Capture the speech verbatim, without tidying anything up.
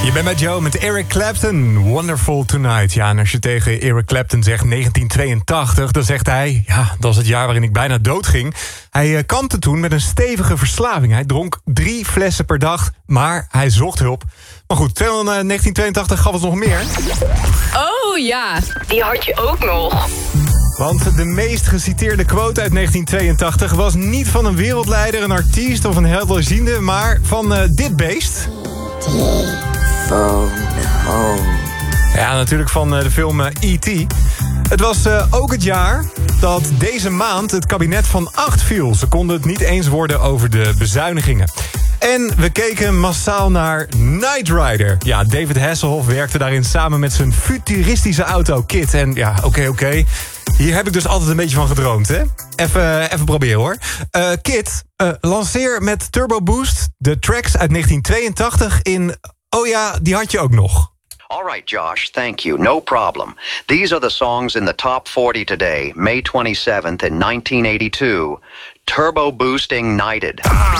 Je bent met Joe met Eric Clapton, Wonderful Tonight. Ja, en als je tegen Eric Clapton zegt negentien tweeëntachtig... dan zegt hij, ja, dat is het jaar waarin ik bijna doodging. Hij uh, kampte toen met een stevige verslaving. Hij dronk drie flessen per dag, maar hij zocht hulp. Maar goed, negentien tweeëntachtig gaf het nog meer. Oh ja, die had je ook nog. Want de meest geciteerde quote uit negentien tweeëntachtig... was niet van een wereldleider, een artiest of een helderziende... maar van uh, dit beest. Phone home. Ja, natuurlijk van uh, de film uh, E T Het was uh, ook het jaar dat deze maand het kabinet van acht viel. Ze konden het niet eens worden over de bezuinigingen. En we keken massaal naar Knight Rider. Ja, David Hasselhoff werkte daarin samen met zijn futuristische auto Kit. En ja, oké, okay, oké. Okay. Hier heb ik dus altijd een beetje van gedroomd, hè? Even, even proberen, hoor. Uh, Kit, uh, lanceer met Turbo Boost de tracks uit negentien tweeëntachtig in... Oh ja, die had je ook nog. All right, Josh, thank you. No problem. These are the songs in the top forty today, May twenty-seventh in nineteen eighty-two. Turbo Boost Ignited. Ah,